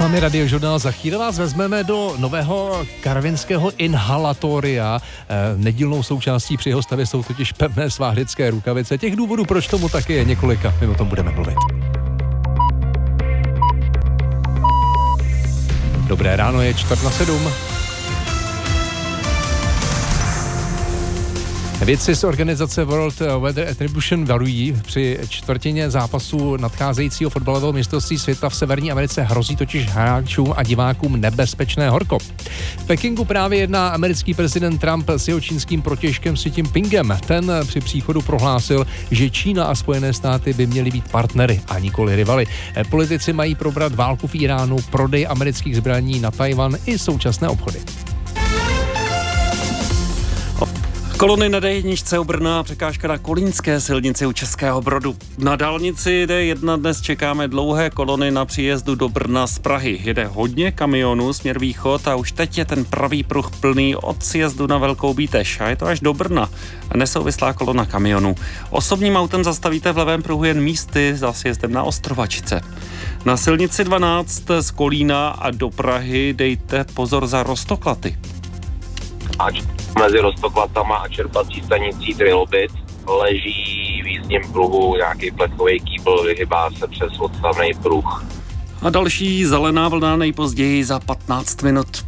vámi Radiožurnál. Za chvíli vás vezmeme do nového karvinského inhalatoria. Nedílnou součástí při jeho stavě jsou totiž pevné svářecké rukavice. Těch důvodů, proč tomu taky je několika. My o tom budeme mluvit. Dobré ráno, je 6:45. Vědci z organizace World Weather Attribution varují, při čtvrtině zápasu nadcházejícího fotbalového mistrovství světa v Severní Americe hrozí totiž hráčům a divákům nebezpečné horko. V Pekingu právě jedná americký prezident Trump s jeho čínským protějškem Xi Jinpingem. Ten při příchodu prohlásil, že Čína a Spojené státy by měly být partnery a nikoli rivaly. Politici mají probrat válku v Iránu, prodej amerických zbraní na Tajvan i současné obchody. Kolony na D1 u Brna, překážka na kolínské silnici u Českého Brodu. Na dálnici D1 dnes čekáme dlouhé kolony na příjezdu do Brna z Prahy. Jede hodně kamionů směr východ a už teď je ten pravý pruh plný od sjezdu na Velkou Bíteš a je to až do Brna. Nesouvislá kolona kamionů. Osobním autem zastavíte v levém pruhu jen místy za sjezdem na Ostrovačce. Na silnici 12 z Kolína a do Prahy dejte pozor za Roztoklaty. Mezi Roztoklatama a čerpací stanicí Trilobit leží v jízdním pruhu nějaký plechový kýbl, vyhybá se přes odstavný pruh. A další zelená vlna nejpozději za 15 minut.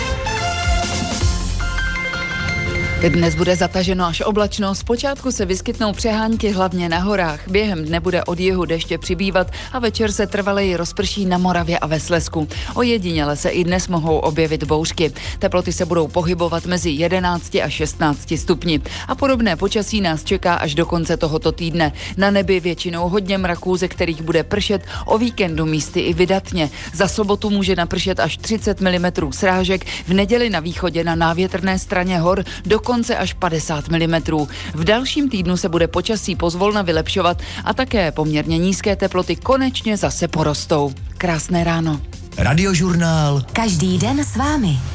Dnes bude zataženo až oblačno, zpočátku se vyskytnou přehánky hlavně na horách. Během dne bude od jihu deště přibývat a večer se trvaleji rozprší na Moravě a ve Slezsku. Ojediněle se i dnes mohou objevit bouřky. Teploty se budou pohybovat mezi 11 a 16 stupni. A podobné počasí nás čeká až do konce tohoto týdne. Na nebi většinou hodně mraků, ze kterých bude pršet, o víkendu místy i vydatně. Za sobotu může napršet až 30 mm srážek, v neděli na východě na návětrné straně hor dokonce až 50 mm. V dalším týdnu se bude počasí pozvolna vylepšovat a také poměrně nízké teploty konečně zase porostou. Krásné ráno. Radiožurnál. Každý den s vámi.